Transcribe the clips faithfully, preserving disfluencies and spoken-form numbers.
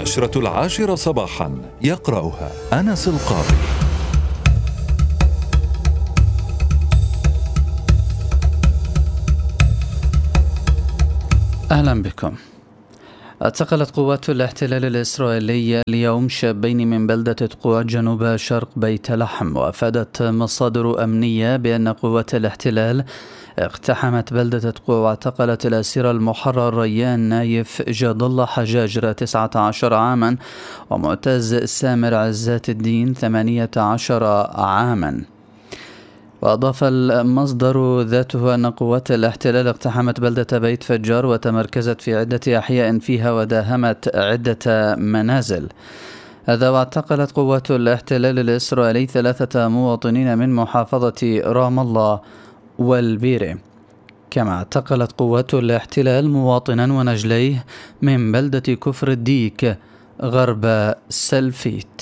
النشرة العاشرة صباحا، يقرأها أنس القاضي. أهلا بكم. اعتقلت قوات الاحتلال الإسرائيلي اليوم شابين من بلدة تقوى جنوب شرق بيت لحم، وأفادت مصادر أمنية بأن قوات الاحتلال اقتحمت بلدة تقوى واعتقلت الأسير المحرر ريان نايف جاد الله حجاج تسعة عشر عاما ومعتز سامر عزات الدين ثمانية عشر عاما. وأضاف المصدر ذاته أن قوات الاحتلال اقتحمت بلدة بيت فجار وتمركزت في عدة أحياء فيها وداهمت عدة منازل. هذا واعتقلت قوات الاحتلال الإسرائيلي ثلاثة مواطنين من محافظة رام الله والبيرة، كما اعتقلت قوات الاحتلال مواطنا ونجليه من بلدة كفر الديك غرب سلفيت.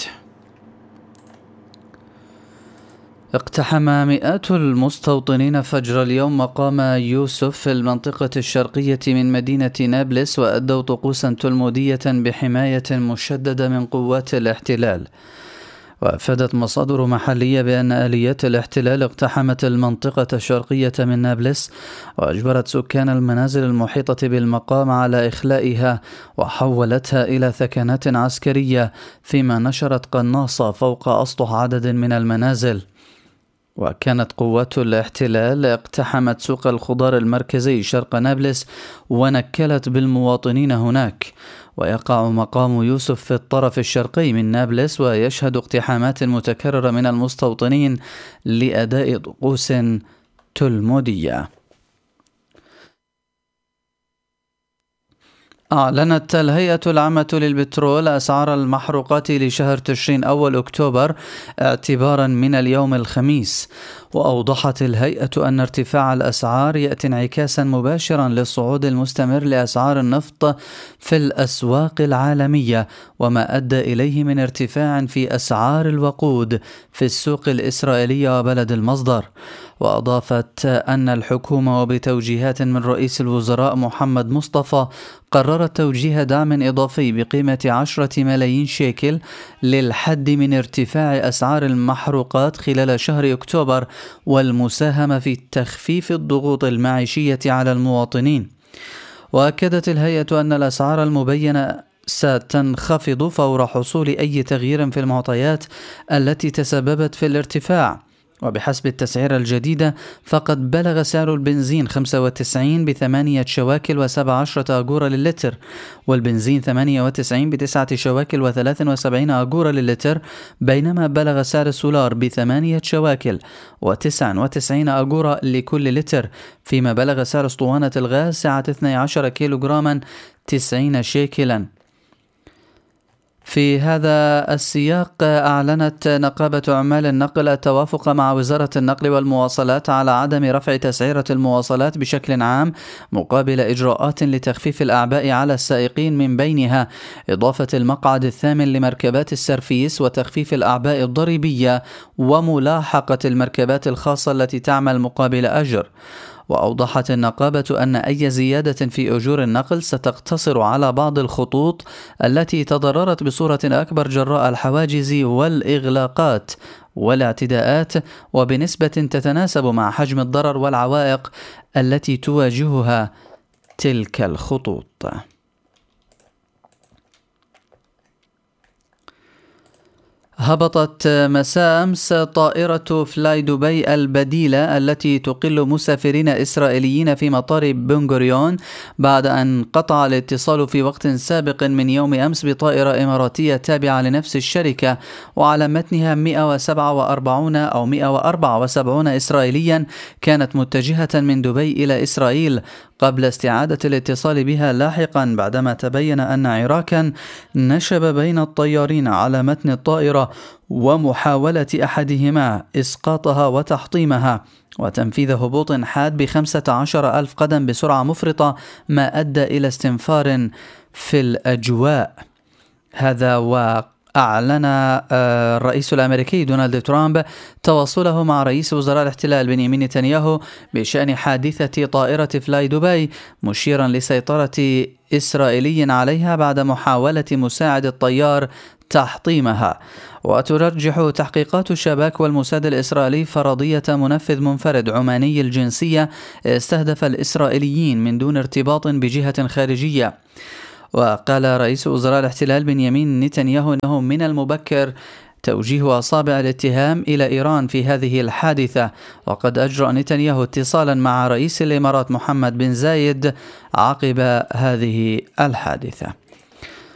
اقتحم مئات المستوطنين فجر اليوم مقام يوسف في المنطقة الشرقية من مدينة نابلس، وأدوا طقوسا تلمودية بحماية مشددة من قوات الاحتلال. وأفادت مصادر محلية بأن آليات الاحتلال اقتحمت المنطقة الشرقية من نابلس وأجبرت سكان المنازل المحيطة بالمقام على إخلائها وحولتها إلى ثكنات عسكرية، فيما نشرت قناصة فوق أسطح عدد من المنازل. وكانت قوات الاحتلال اقتحمت سوق الخضار المركزي شرق نابلس ونكلت بالمواطنين هناك. ويقع مقام يوسف في الطرف الشرقي من نابلس، ويشهد اقتحامات متكررة من المستوطنين لأداء طقوس تلمودية. أعلنت الهيئة العامة للبترول أسعار المحروقات لشهر تشرين أول أكتوبر اعتبارا من اليوم الخميس. وأوضحت الهيئة أن ارتفاع الأسعار يأتي انعكاسا مباشرا للصعود المستمر لأسعار النفط في الأسواق العالمية، وما أدى إليه من ارتفاع في أسعار الوقود في السوق الإسرائيلية وبلد المصدر. وأضافت أن الحكومة وبتوجيهات من رئيس الوزراء محمد مصطفى قررت توجيه دعم إضافي بقيمة عشرة ملايين شيكل للحد من ارتفاع أسعار المحروقات خلال شهر أكتوبر، والمساهمة في تخفيف الضغوط المعيشية على المواطنين. وأكدت الهيئة أن الأسعار المبينة ستنخفض فور حصول أي تغيير في المعطيات التي تسببت في الارتفاع. وبحسب التسعيرة الجديدة فقد بلغ سعر البنزين خمسة وتسعين بثمانية شواكل وسبع عشرة أجورة للتر، والبنزين ثمانية وتسعين بتسعة شواكل وثلاث وسبعين أجورة للتر، بينما بلغ سعر السولار بثمانية شواكل وتسع وتسعين أجورة لكل لتر، فيما بلغ سعر اسطوانة الغاز سعة اثني عشر كيلوغراما تسعين شيكلا. في هذا السياق أعلنت نقابة عمال النقل التوافق مع وزارة النقل والمواصلات على عدم رفع تسعيرة المواصلات بشكل عام مقابل إجراءات لتخفيف الأعباء على السائقين، من بينها إضافة المقعد الثامن لمركبات السرفيس وتخفيف الأعباء الضريبية وملاحقة المركبات الخاصة التي تعمل مقابل أجر. وأوضحت النقابة أن أي زيادة في أجور النقل ستقتصر على بعض الخطوط التي تضررت بصورة أكبر جراء الحواجز والإغلاقات والاعتداءات، وبنسبة تتناسب مع حجم الضرر والعوائق التي تواجهها تلك الخطوط. هبطت مساء أمس طائرة فلاي دبي البديلة التي تقل مسافرين إسرائيليين في مطار بن غوريون بعد أن قطع الاتصال في وقت سابق من يوم أمس بطائرة إماراتية تابعة لنفس الشركة، وعلى متنها مئة وسبعة وأربعين أو مئة وأربعة وسبعين إسرائيليا كانت متجهة من دبي إلى إسرائيل، قبل استعادة الاتصال بها لاحقا بعدما تبين أن عراكا نشب بين الطيارين على متن الطائرة ومحاولة أحدهما إسقاطها وتحطيمها وتنفيذ هبوط حاد بخمسة عشر ألف قدم بسرعة مفرطة، ما أدى إلى استنفار في الأجواء. هذا وقع أعلن الرئيس الأمريكي دونالد ترامب تواصله مع رئيس وزراء الاحتلال بنيامين نتنياهو بشأن حادثة طائرة فلاي دبي، مشيرا لسيطرة إسرائيلي عليها بعد محاولة مساعد الطيار تحطيمها. وترجح تحقيقات الشباك والموساد الإسرائيلي فرضية منفذ منفرد عماني الجنسية استهدف الإسرائيليين من دون ارتباط بجهة خارجية. وقال رئيس وزراء الاحتلال بنيامين نتنياهو أنه من المبكر توجيه أصابع الاتهام إلى إيران في هذه الحادثة. وقد أجرى نتنياهو اتصالا مع رئيس الإمارات محمد بن زايد عقب هذه الحادثة.